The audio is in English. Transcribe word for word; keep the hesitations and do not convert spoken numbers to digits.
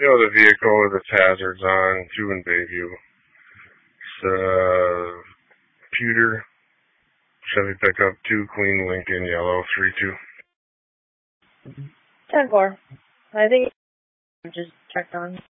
You know, the vehicle with its hazards on, two in Bayview. It's uh, Pewter, Chevy pickup, two, clean Lincoln, yellow, three two. ten four. I think just checked on.